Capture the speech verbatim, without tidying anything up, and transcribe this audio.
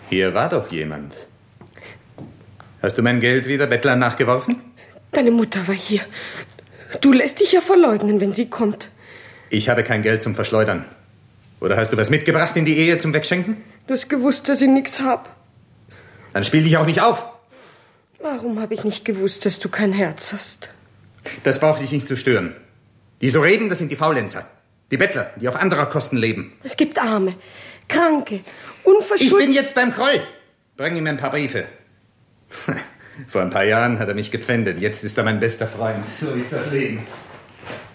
Hier war doch jemand. Hast du mein Geld wieder Bettlern nachgeworfen? Deine Mutter war hier. Du lässt dich ja verleugnen, wenn sie kommt. Ich habe kein Geld zum Verschleudern. Oder hast du was mitgebracht in die Ehe zum Wegschenken? Du hast gewusst, dass ich nichts hab. Dann spiel dich auch nicht auf. Warum habe ich nicht gewusst, dass du kein Herz hast? Das braucht dich nicht zu stören. Die so reden, das sind die Faulenzer. Die Bettler, die auf anderer Kosten leben. Es gibt Arme, Kranke, Unverschuldet... Ich bin jetzt beim Kroll. Bring ihm ein paar Briefe. Vor ein paar Jahren hat er mich gepfändet. Jetzt ist er mein bester Freund. So ist das Leben.